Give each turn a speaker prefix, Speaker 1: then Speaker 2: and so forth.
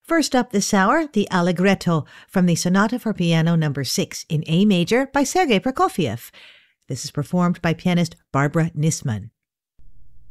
Speaker 1: First up this hour, the Allegretto from the Sonata for Piano No. 6 in A major by Sergei Prokofiev. This is performed by pianist Barbara Nisman.